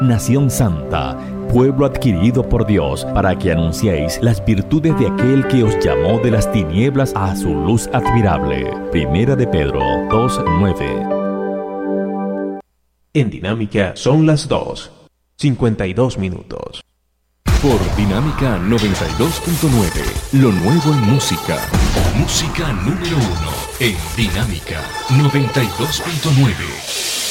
Nación Santa, pueblo adquirido por Dios, para que anunciéis las virtudes de aquel que os llamó de las tinieblas a su luz admirable. Primera de Pedro 2:9. En Dinámica son las 2:52 minutos. Por Dinámica 92.9, lo nuevo en música. Música número 1 en Dinámica 92.9.